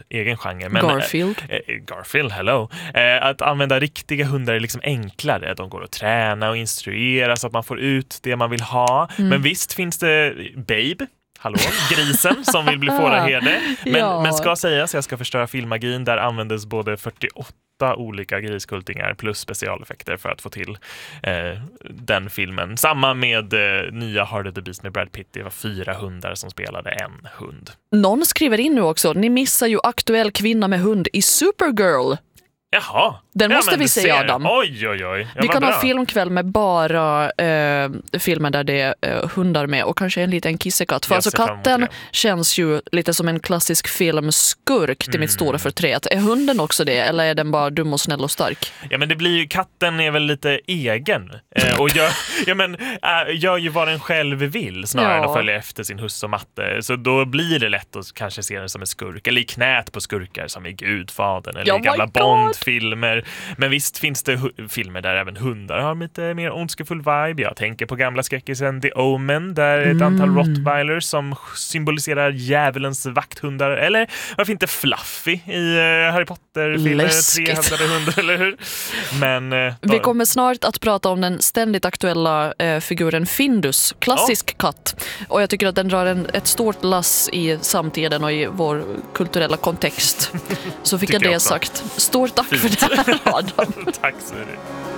egen genre. Men, Garfield, hello. Att använda riktiga hundar är liksom enklare. De går att träna och instruera så att man får ut det man vill ha. Men visst finns det Babe, hallå, grisen som vill bli fåraherde. Men ska sägas, jag ska förstöra filmmagin. Där användes både 48 olika griskultingar plus specialeffekter för att få till den filmen. Samma med nya Harder the Beast med Brad Pitt. Det var 4 hundar som spelade en hund. Någon skriver in nu också, ni missar ju aktuell kvinna med hund i Supergirl. Jaha. Den måste vi se, Adam. Oj. Vi kan ha filmkväll med bara filmer där det är hundar med och kanske en liten kissekatt. För alltså katten känns ju lite som en klassisk filmskurk till mitt stora förtret. Är hunden också det eller är den bara dum och snäll och stark? Ja, men det blir ju, katten är väl lite egen och gör ju vad den själv vill snarare än att följa efter sin husse och matte. Så då blir det lätt att kanske se den som en skurk eller i knät på skurkar som i Gudfadern eller i gamla Bond-filmer. Men visst finns det filmer där även hundar har lite mer ondskefull vibe. Jag tänker på gamla skräckisen The Omen där ett antal rottweilers som symboliserar djävulens vakthundar. Eller varför inte Fluffy i Harry Potter-filmer, 3-handlade hundar, eller hur? Men vi kommer snart att prata om den ständigt aktuella figuren Findus, klassisk katt. Och jag tycker att den drar ett stort lass i samtiden och i vår kulturella kontext. Så fick jag det sagt. Stort tack för det här, Adam. Tack så mycket.